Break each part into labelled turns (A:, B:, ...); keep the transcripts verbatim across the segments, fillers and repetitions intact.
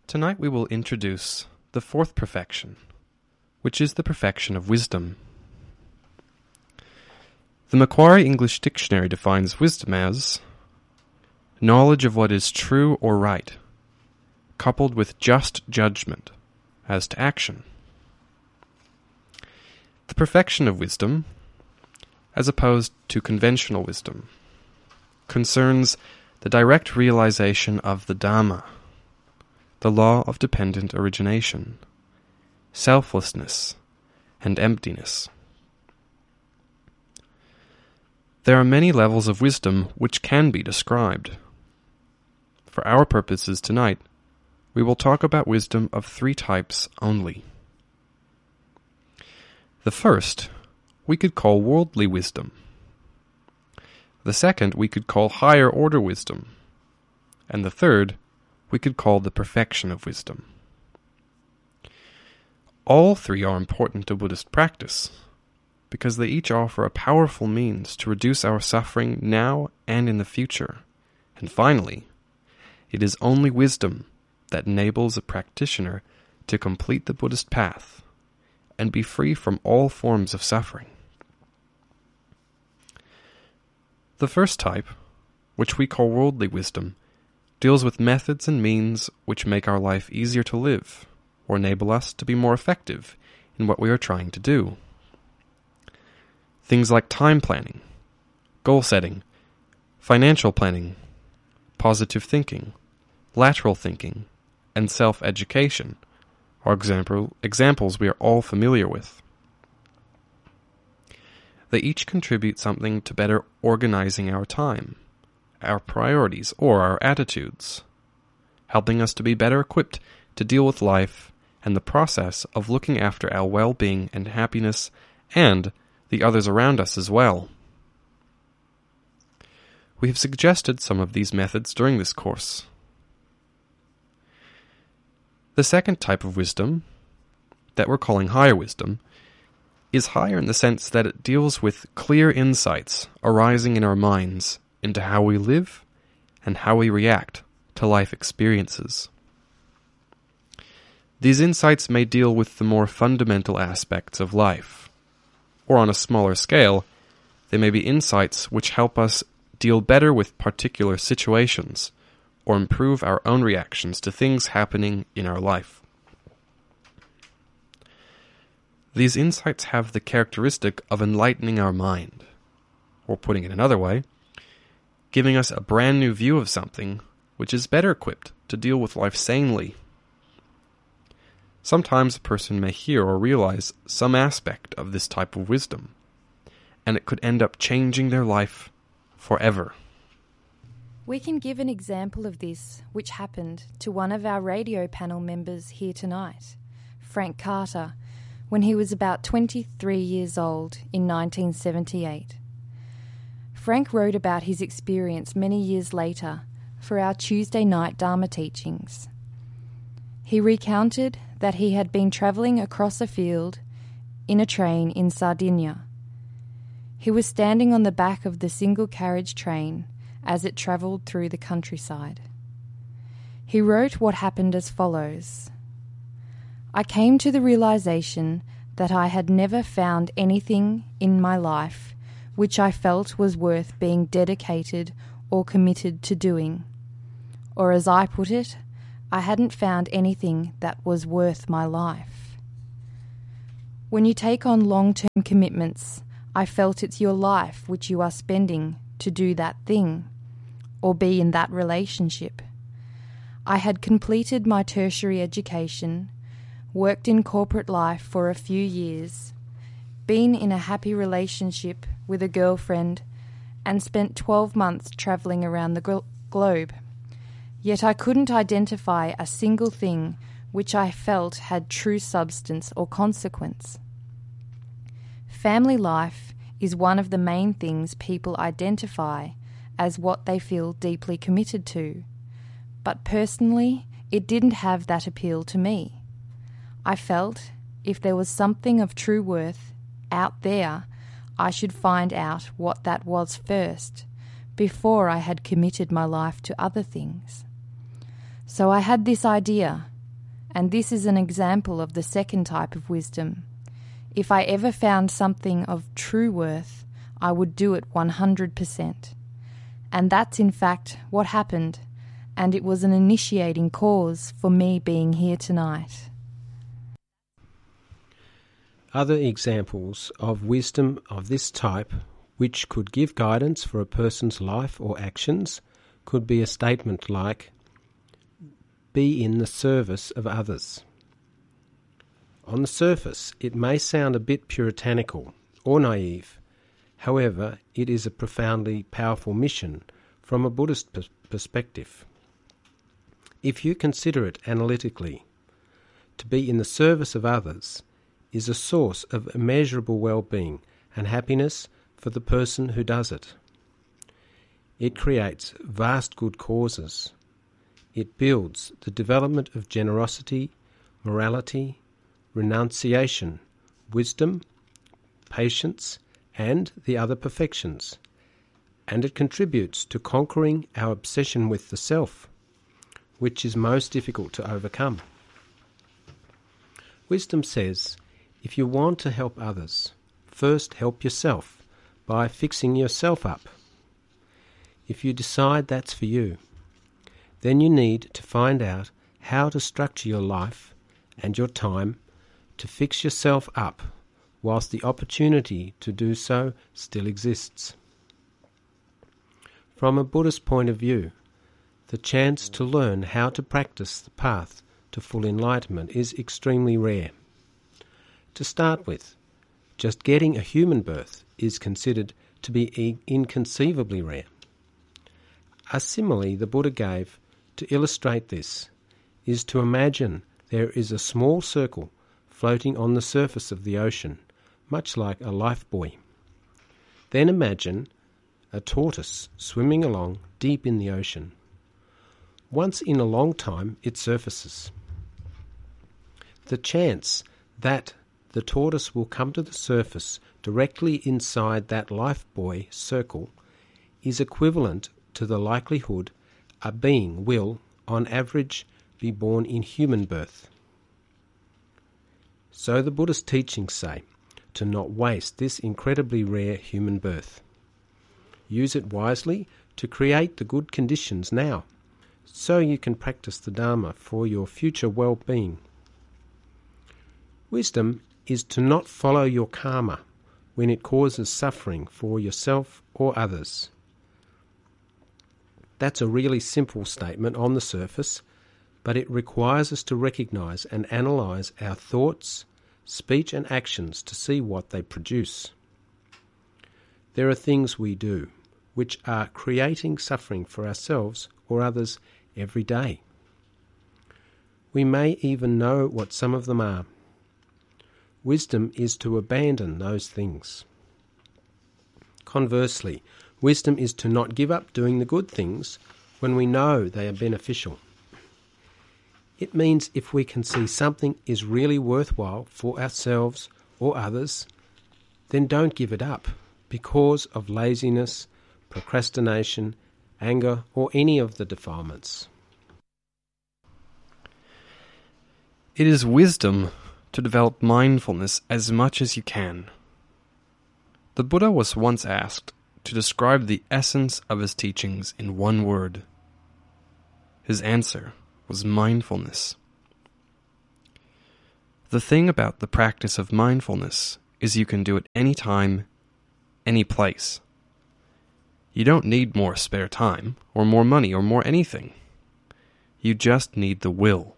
A: Tonight we will introduce the fourth perfection, which is the perfection of wisdom. The Macquarie English Dictionary defines wisdom as knowledge of what is true or right, coupled with just judgment as to action. The perfection of wisdom, as opposed to conventional wisdom, concerns the direct realization of the Dhamma, the law of dependent origination, selflessness, and emptiness. There are many levels of wisdom which can be described. For our purposes tonight, we will talk about wisdom of three types only. The first we could call worldly wisdom. The second we could call higher order wisdom. And the third we could call the perfection of wisdom. All three are important to Buddhist practice, because they each offer a powerful means to reduce our suffering now and in the future. And finally, it is only wisdom that enables a practitioner to complete the Buddhist path and be free from all forms of suffering. The first type, which we call worldly wisdom, deals with methods and means which make our life easier to live or enable us to be more effective in what we are trying to do. Things like time planning, goal setting, financial planning, positive thinking, lateral thinking, and self-education are example, examples we are all familiar with. They each contribute something to better organizing our time, our priorities, or our attitudes, helping us to be better equipped to deal with life and the process of looking after our well-being and happiness and the others around us as well. We have suggested some of these methods during this course. The second type of wisdom, that we're calling higher wisdom, is higher in the sense that it deals with clear insights arising in our minds into how we live and how we react to life experiences. These insights may deal with the more fundamental aspects of life, or on a smaller scale, they may be insights which help us deal better with particular situations, or improve our own reactions to things happening in our life. These insights have the characteristic of enlightening our mind, or putting it another way, giving us a brand new view of something which is better equipped to deal with life sanely. Sometimes a person may hear or realize some aspect of this type of wisdom, and it could end up changing their life forever.
B: We can give an example of this which happened to one of our radio panel members here tonight, Frank Carter, when he was about twenty-three years old in nineteen seventy-eight. Frank wrote about his experience many years later for our Tuesday night Dharma teachings. He recounted that he had been travelling across a field in a train in Sardinia. He was standing on the back of the single-carriage train as it travelled through the countryside. He wrote what happened as follows: I came to the realisation that I had never found anything in my life which I felt was worth being dedicated or committed to doing. Or as I put it, I hadn't found anything that was worth my life. When you take on long-term commitments, I felt it's your life which you are spending to do that thing, or be in that relationship. I had completed my tertiary education, worked in corporate life for a few years, been in a happy relationship with a girlfriend, and spent twelve months travelling around the glo- globe. Yet I couldn't identify a single thing which I felt had true substance or consequence. Family life is one of the main things people identify as what they feel deeply committed to, but personally, it didn't have that appeal to me. I felt if there was something of true worth out there, I should find out what that was first, before I had committed my life to other things. So I had this idea, And this is an example of the second type of wisdom. If I ever found something of true worth, I would do it one hundred percent. And that's in fact what happened, and it was an initiating cause for me being here tonight.
C: Other examples of wisdom of this type, which could give guidance for a person's life or actions, could be a statement like, "Be in the service of others." On the surface, it may sound a bit puritanical or naive. However, it is a profoundly powerful mission from a Buddhist pers- perspective. If you consider it analytically, to be in the service of others is a source of immeasurable well-being and happiness for the person who does it. It creates vast good causes. It builds the development of generosity, morality, renunciation, wisdom, patience, and the other perfections. And it contributes to conquering our obsession with the self, which is most difficult to overcome. Wisdom says, if you want to help others, first help yourself by fixing yourself up. If you decide that's for you, then you need to find out how to structure your life and your time to fix yourself up whilst the opportunity to do so still exists. From a Buddhist point of view, the chance to learn how to practice the path to full enlightenment is extremely rare. To start with, just getting a human birth is considered to be inconceivably rare. A simile the Buddha gave to illustrate this is to imagine there is a small circle floating on the surface of the ocean, much like a life buoy. Then imagine a tortoise swimming along deep in the ocean. Once in a long time it surfaces. The chance that the tortoise will come to the surface directly inside that life buoy circle is equivalent to the likelihood a being will, on average, be born in human birth. So the Buddhist teachings say to not waste this incredibly rare human birth. Use it wisely to create the good conditions now, so you can practice the Dharma for your future well-being. Wisdom is to not follow your karma when it causes suffering for yourself or others. That's a really simple statement on the surface, but it requires us to recognize and analyze our thoughts, speech and actions to see what they produce. There are things we do which are creating suffering for ourselves or others every day. We may even know what some of them are. Wisdom is to abandon those things. Conversely, wisdom is to not give up doing the good things when we know they are beneficial. It means if we can see something is really worthwhile for ourselves or others, then don't give it up because of laziness, procrastination, anger, or any of the defilements.
A: It is wisdom to develop mindfulness as much as you can. The Buddha was once asked to describe the essence of his teachings in one word. His answer was mindfulness. The thing about the practice of mindfulness is you can do it anytime, any place. You don't need more spare time, or more money, or more anything. You just need the will.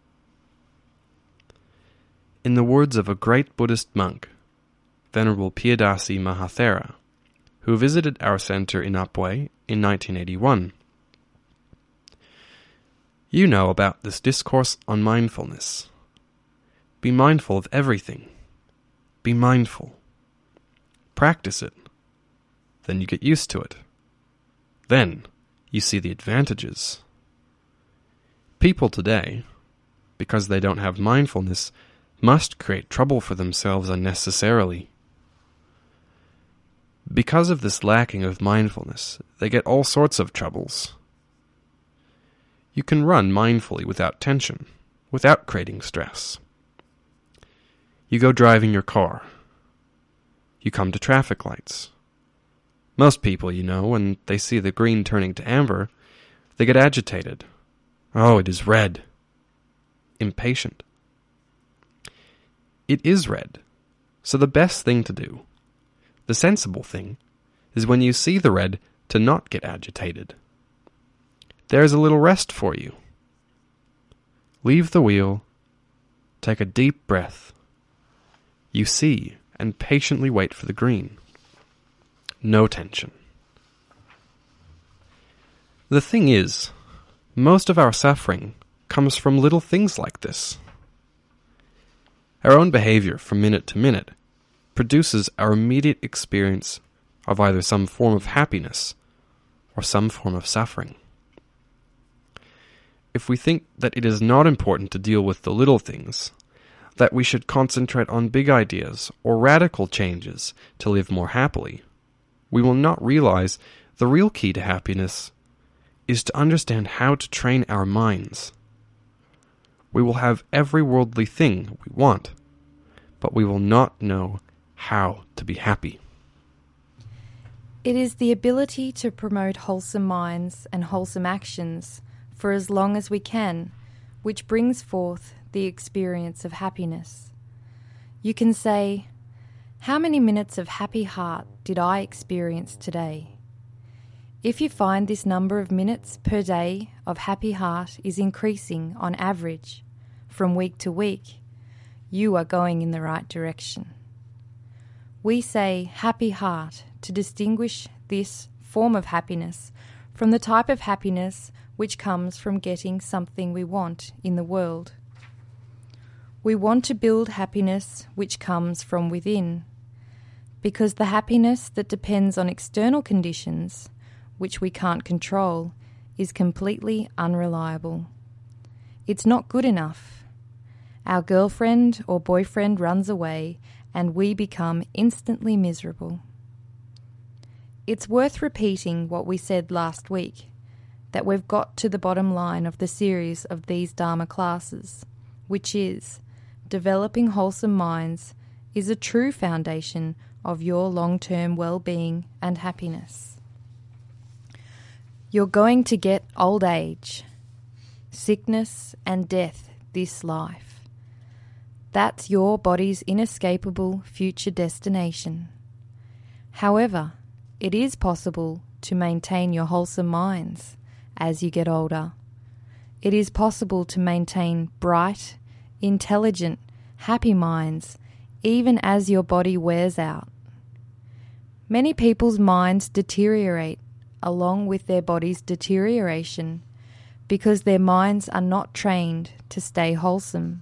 A: In the words of a great Buddhist monk, Venerable Piyadasi Mahathera, who visited our center in Apwe in nineteen eighty-one, you know about this discourse on mindfulness. Be mindful of everything. Be mindful. Practice it. Then you get used to it. Then you see the advantages. People today, because they don't have mindfulness, must create trouble for themselves unnecessarily. Because of this lacking of mindfulness, they get all sorts of troubles. You can run mindfully without tension, without creating stress. You go driving your car. You come to traffic lights. Most people, you know, when they see the green turning to amber, they get agitated. Oh, it is red. Impatient. It is red. So the best thing to do, the sensible thing, is when you see the red to not get agitated. There's a little rest for you. Leave the wheel, take a deep breath. You see and patiently wait for the green. No tension. The thing is, most of our suffering comes from little things like this. Our own behavior from minute to minute produces our immediate experience of either some form of happiness or some form of suffering. If we think that it is not important to deal with the little things, that we should concentrate on big ideas or radical changes to live more happily, we will not realize the real key to happiness is to understand how to train our minds. We will have every worldly thing we want, but we will not know how to be happy.
B: It is the ability to promote wholesome minds and wholesome actions for as long as we can, which brings forth the experience of happiness. You can say, how many minutes of happy heart did I experience today? If you find this number of minutes per day of happy heart is increasing on average from week to week, you are going in the right direction. We say happy heart to distinguish this form of happiness from the type of happiness which comes from getting something we want in the world. We want to build happiness which comes from within, because the happiness that depends on external conditions, which we can't control, is completely unreliable. It's not good enough. Our girlfriend or boyfriend runs away and we become instantly miserable. It's worth repeating what we said last week, that we've got to the bottom line of the series of these Dharma classes, which is, developing wholesome minds is a true foundation of your long-term well-being and happiness. You're going to get old age, sickness and death this life. That's your body's inescapable future destination. However, it is possible to maintain your wholesome minds as you get older. It is possible to maintain bright, intelligent, happy minds even as your body wears out. Many people's minds deteriorate along with their body's deterioration because their minds are not trained to stay wholesome.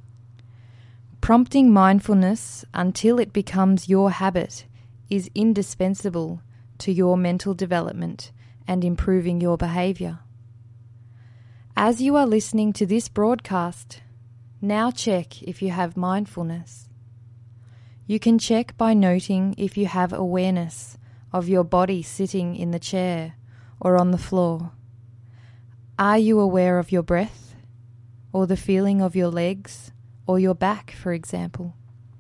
B: Prompting mindfulness until it becomes your habit is indispensable to your mental development and improving your behaviour. As you are listening to this broadcast, now check if you have mindfulness. You can check by noting if you have awareness of your body sitting in the chair or on the floor. Are you aware of your breath or the feeling of your legs or your back, for example?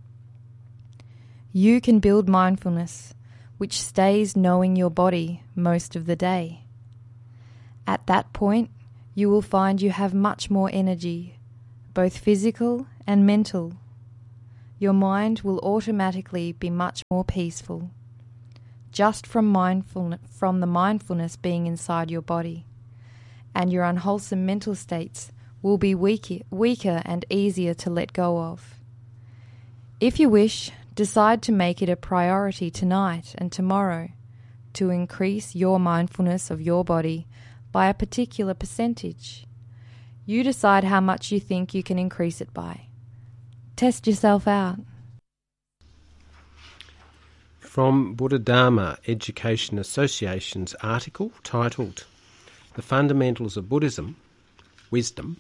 B: You can build mindfulness which stays knowing your body most of the day. At that point, you will find you have much more energy, both physical and mental. Your mind will automatically be much more peaceful, just from mindfulness, from the mindfulness being inside your body, and your unwholesome mental states will be weaker, weaker and easier to let go of. If you wish, decide to make it a priority tonight and tomorrow to increase your mindfulness of your body by a particular percentage. You decide how much you think you can increase it by. Test yourself out.
C: From Buddha Dharma Education Association's article titled The Fundamentals of Buddhism, Wisdom,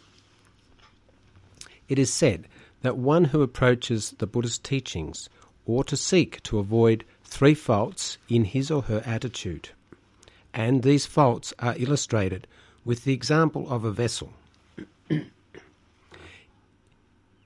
C: it is said that one who approaches the Buddha's teachings ought to seek to avoid three faults in his or her attitude, and these faults are illustrated with the example of a vessel.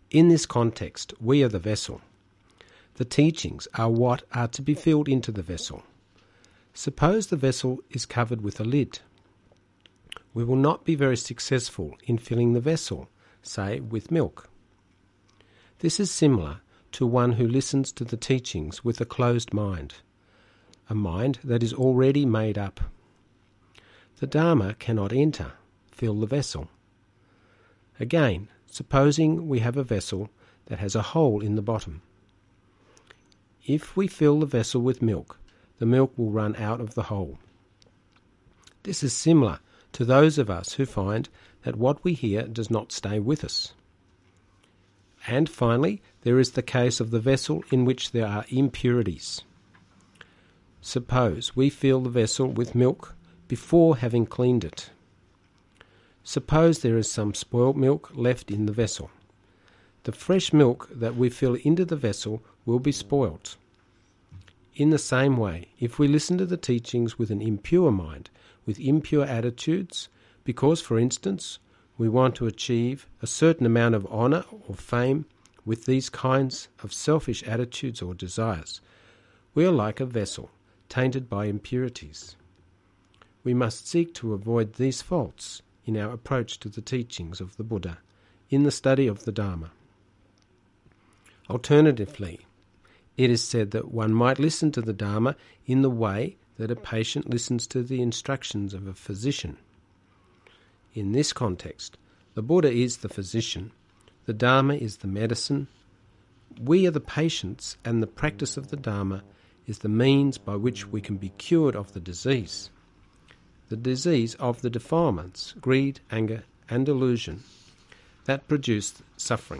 C: In this context, we are the vessel. The teachings are what are to be filled into the vessel. Suppose the vessel is covered with a lid. We will not be very successful in filling the vessel, say with milk. This is similar to one who listens to the teachings with a closed mind, a mind that is already made up. The Dharma cannot enter, fill the vessel. Again, supposing we have a vessel that has a hole in the bottom. If we fill the vessel with milk, the milk will run out of the hole. This is similar to those of us who find that what we hear does not stay with us. And finally, there is the case of the vessel in which there are impurities. Suppose we fill the vessel with milk before having cleaned it. Suppose there is some spoiled milk left in the vessel. The fresh milk that we fill into the vessel will be spoiled. In the same way, if we listen to the teachings with an impure mind, with impure attitudes, because, for instance, we want to achieve a certain amount of honour or fame with these kinds of selfish attitudes or desires, we are like a vessel tainted by impurities. We must seek to avoid these faults in our approach to the teachings of the Buddha, in the study of the Dharma. Alternatively, it is said that one might listen to the Dharma in the way that a patient listens to the instructions of a physician. In this context, the Buddha is the physician, the Dharma is the medicine, we are the patients, and the practice of the Dharma is the means by which we can be cured of the disease. The disease of the defilements, greed, anger, and delusion, that produce suffering.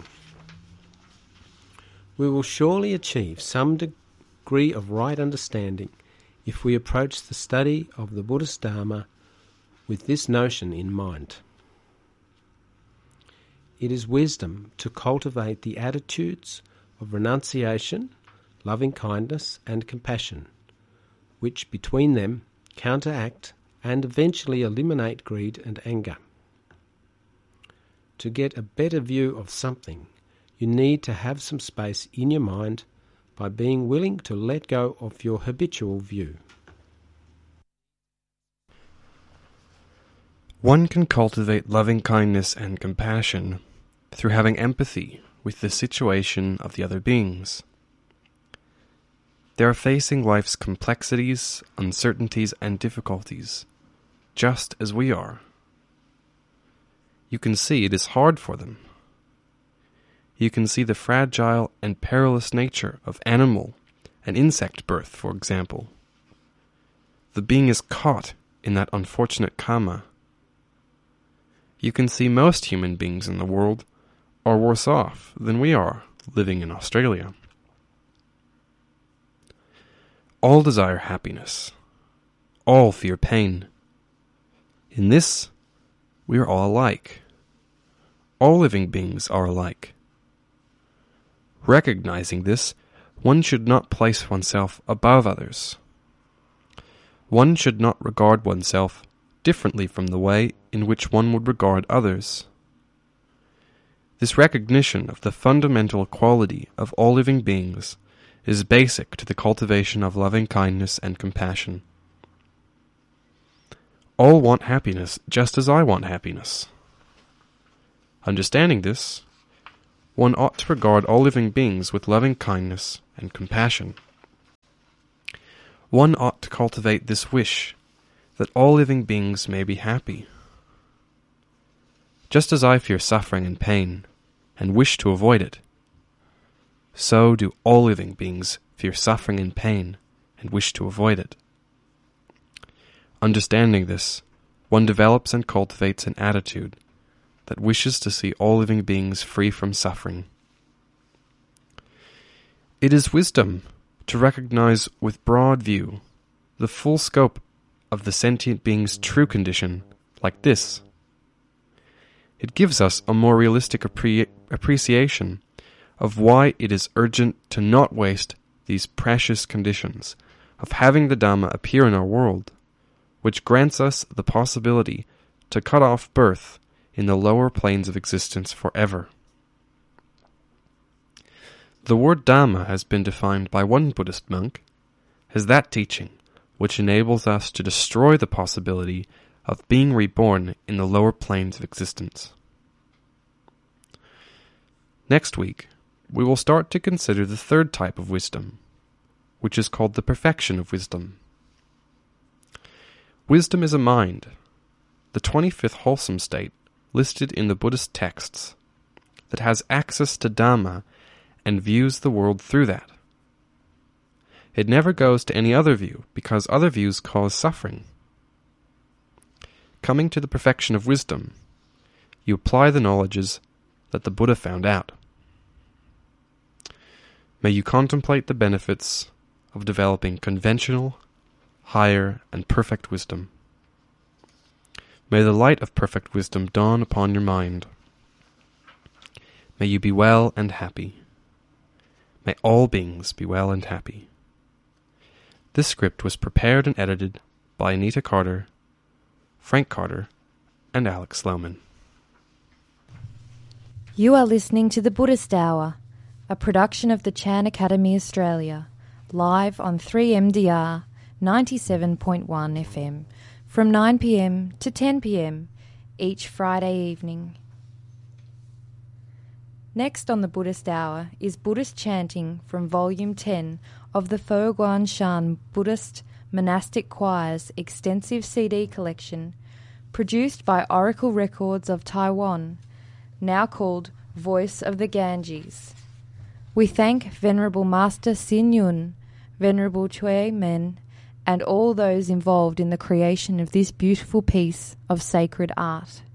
C: We will surely achieve some degree of right understanding if we approach the study of the Buddhist Dharma with this notion in mind. It is wisdom to cultivate the attitudes of renunciation, loving-kindness, and compassion, which between them counteract and eventually eliminate greed and anger. To get a better view of something, you need to have some space in your mind by being willing to let go of your habitual view.
A: One can cultivate loving-kindness and compassion through having empathy with the situation of the other beings. They are facing life's complexities, uncertainties, and difficulties, just as we are. You can see it is hard for them. You can see the fragile and perilous nature of animal and insect birth, for example. The being is caught in that unfortunate karma. You can see most human beings in the world are worse off than we are living in Australia. All desire happiness. All fear pain. In this, we are all alike. All living beings are alike. Recognizing this, one should not place oneself above others. One should not regard oneself differently from the way in which one would regard others. This recognition of the fundamental quality of all living beings is basic to the cultivation of loving kindness and compassion. All want happiness just as I want happiness. Understanding this, one ought to regard all living beings with loving kindness and compassion. One ought to cultivate this wish that all living beings may be happy. Just as I fear suffering and pain, and wish to avoid it, so do all living beings fear suffering and pain, and wish to avoid it. Understanding this, one develops and cultivates an attitude that wishes to see all living beings free from suffering. It is wisdom to recognize with broad view the full scope of the sentient being's true condition, like this. It gives us a more realistic appre- appreciation of why it is urgent to not waste these precious conditions of having the Dhamma appear in our world, which grants us the possibility to cut off birth in the lower planes of existence forever. The word Dhamma has been defined by one Buddhist monk as that teaching which enables us to destroy the possibility of being reborn in the lower planes of existence. Next week, we will start to consider the third type of wisdom, which is called the perfection of wisdom. Wisdom is a mind, the twenty-fifth wholesome state listed in the Buddhist texts, that has access to Dhamma and views the world through that. It never goes to any other view, because other views cause suffering. Coming to the perfection of wisdom, you apply the knowledges that the Buddha found out. May you contemplate the benefits of developing conventional, higher, and perfect wisdom. May the light of perfect wisdom dawn upon your mind. May you be well and happy. May all beings be well and happy. This script was prepared and edited by Anita Carter, Frank Carter, and Alex Lohman.
B: You are listening to the Buddhist Hour, a production of the Chan Academy Australia, live on three M D R ninety-seven point one F M from nine p m to ten p m each Friday evening. Next on the Buddhist Hour is Buddhist chanting from Volume ten of the Fo Guang Shan Buddhist Monastic Choir's extensive C D collection, produced by Oracle Records of Taiwan, now called Voice of the Ganges. We thank Venerable Master Xin Yun, Venerable Chui Men, and all those involved in the creation of this beautiful piece of sacred art.